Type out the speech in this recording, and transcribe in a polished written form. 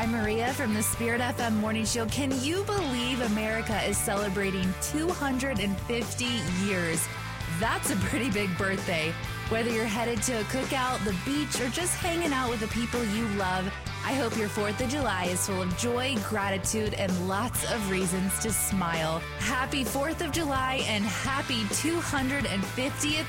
I'm Maria from the Spirit FM Morning Show. Can you believe America is celebrating 250 years? That's a pretty big birthday. Whether you're headed to a cookout, the beach, or just hanging out with the people you love, I hope your 4th of July is full of joy, gratitude, and lots of reasons to smile. Happy 4th of July and happy 250th